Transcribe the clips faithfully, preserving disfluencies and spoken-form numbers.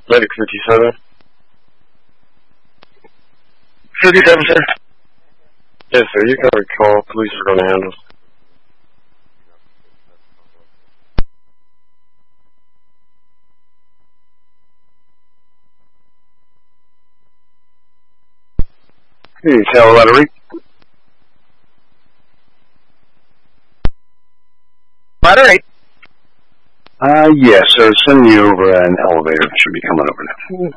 Medic fifty-seven. fifty-seven, sir. Yes, sir. You got a call. Police are going to handle. Hey, Tower Ladder eight. Ladder eight. Uh, yes, sir. Sending you over an elevator. Should be coming over now.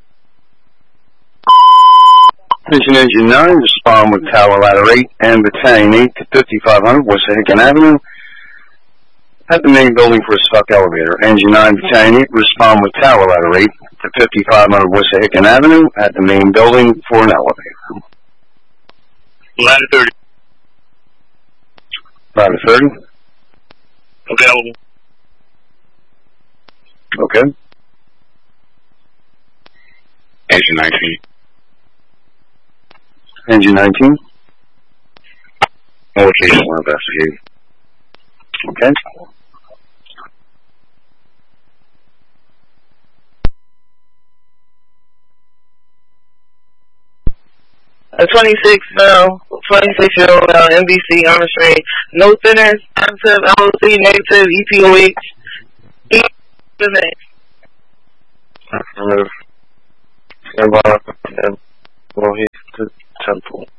Mission Engine nine, respond with Tower Ladder eight and Battalion eight to fifty-five hundred West Hicken Avenue at the main building for a stuck elevator. Engine nine, Battalion eight, respond with Tower Ladder eight to fifty-five hundred West Hicken Avenue at the main building for an elevator. Ladder thirty. Ladder thirty. Available. Okay. Engine nineteen. Engine nineteen. No location, we're investigating. Okay. A twenty-six, uh, twenty-six-year-old uh, M B C unrestrained. No thinners, positive, L O C, negative, E P O H. E the name. Affirmative. Stand by. And well, he's to Temple.